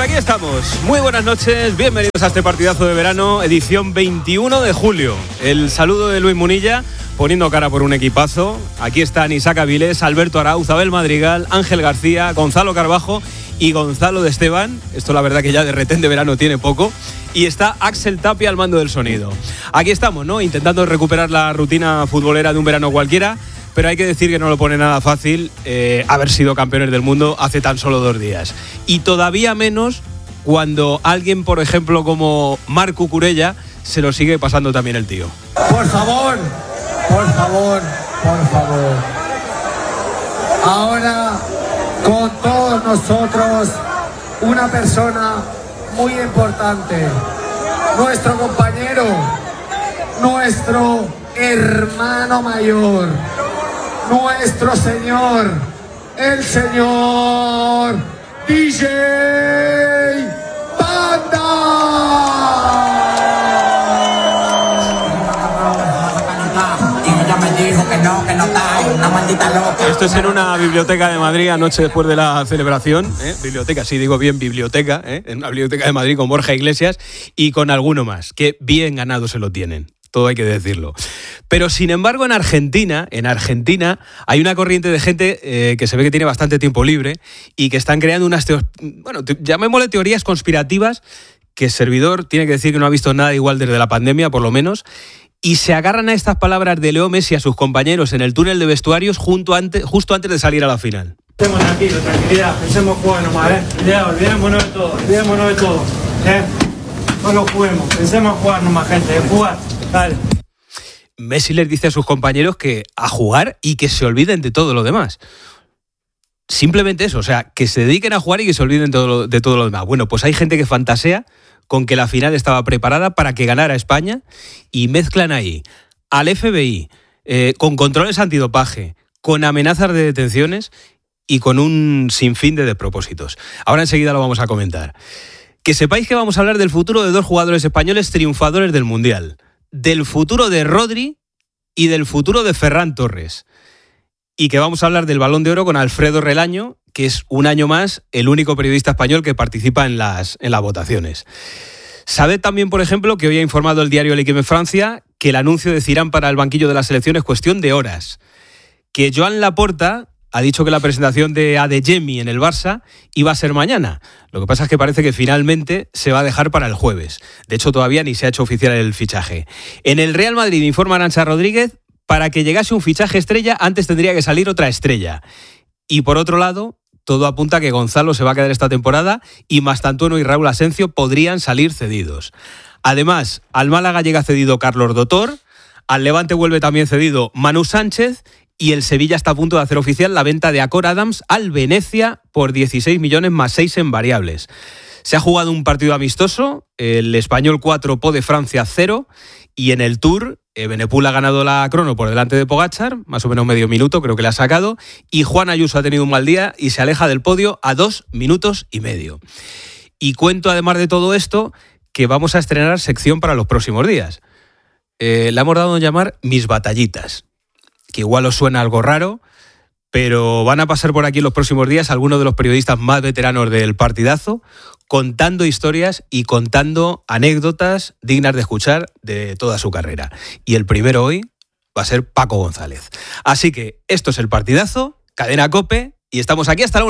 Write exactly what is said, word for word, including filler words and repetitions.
por aquí estamos. Muy buenas noches, bienvenidos a este partidazo de verano, edición veintiuno de julio. El saludo de Luis Munilla, poniendo cara por un equipazo. Aquí están Isaac Avilés, Alberto Arauz, Abel Madrigal, Ángel García, Gonzalo Carbajo y Gonzalo de Esteban. Esto la verdad que ya de retén de verano tiene poco. Y está Axel Tapia al mando del sonido. Aquí estamos, ¿no? Intentando recuperar la rutina futbolera de un verano cualquiera. Pero hay que decir que no lo pone nada fácil eh, haber sido campeones del mundo hace tan solo dos días. Y todavía menos cuando alguien, por ejemplo, como Marc Cucurella, se lo sigue pasando también el tío. Por favor, por favor, por favor. Ahora, con todos nosotros, una persona muy importante. Nuestro compañero, nuestro hermano mayor. Nuestro señor, el señor D J Banda. Ella me dijo que no, que no está, una maldita loca. Esto es en una biblioteca de Madrid anoche después de la celebración. ¿eh? Biblioteca, sí, digo bien biblioteca, ¿eh? En una biblioteca de Madrid con Borja Iglesias y con alguno más, que bien ganado se lo tienen. Todo hay que decirlo. Pero sin embargo en Argentina, en Argentina hay una corriente de gente eh, que se ve que tiene bastante tiempo libre y que están creando unas, teo- bueno, te- llamémosle teorías conspirativas, que el servidor tiene que decir que no ha visto nada igual desde la pandemia, por lo menos, y se agarran a estas palabras de Leo Messi a sus compañeros en el túnel de vestuarios junto antes, justo antes de salir a la final. Estemos tranquilos, tranquilidad, pensemos jugar nomás, ¿eh? Ya, olvidémonos de todo, olvidémonos de todo, ¿eh? No lo juguemos, pensemos jugar nomás, gente, ¿eh? Jugar. Dale. Messi les dice a sus compañeros que a jugar y que se olviden de todo lo demás. Simplemente eso, o sea, que se dediquen a jugar y que se olviden todo lo, de todo lo demás. Bueno, pues hay gente que fantasea con que la final estaba preparada para que ganara España y mezclan ahí al F B I, eh, con controles antidopaje, con amenazas de detenciones y con un sinfín de despropósitos. Ahora enseguida lo vamos a comentar. Que sepáis que vamos a hablar del futuro de dos jugadores españoles triunfadores del Mundial. Del futuro de Rodri y del futuro de Ferran Torres. Y que vamos a hablar del Balón de Oro con Alfredo Relaño, que es un año más el único periodista español que participa en las, en las votaciones. Sabed también, por ejemplo, que hoy ha informado el diario L'Équipe de Francia que el anuncio de Zidane para el banquillo de la selección es cuestión de horas. Que Joan Laporta ha dicho que la presentación de Adeyemi en el Barça iba a ser mañana. Lo que pasa es que parece que finalmente se va a dejar para el jueves. De hecho, todavía ni se ha hecho oficial el fichaje. En el Real Madrid, informa Arantxa Rodríguez, para que llegase un fichaje estrella, antes tendría que salir otra estrella. Y por otro lado, todo apunta a que Gonzalo se va a quedar esta temporada y Mastantuono y Raúl Asencio podrían salir cedidos. Además, al Málaga llega cedido Carlos Dotor, al Levante vuelve también cedido Manu Sánchez. Y el Sevilla está a punto de hacer oficial la venta de Acor Adams al Venecia por dieciséis millones más seis en variables. Se ha jugado un partido amistoso, el Español cuatro, Po de Francia cero, y en el Tour, Benepul ha ganado la crono por delante de Pogačar, más o menos medio minuto creo que le ha sacado, y Juan Ayuso ha tenido un mal día y se aleja del podio a dos minutos y medio. Y cuento además de todo esto que vamos a estrenar sección para los próximos días. Eh, la hemos dado a llamar Mis Batallitas, que igual os suena algo raro, pero van a pasar por aquí en los próximos días algunos de los periodistas más veteranos del partidazo, contando historias y contando anécdotas dignas de escuchar de toda su carrera. Y el primero hoy va a ser Paco González. Así que esto es el partidazo, Cadena COPE, y estamos aquí hasta la una.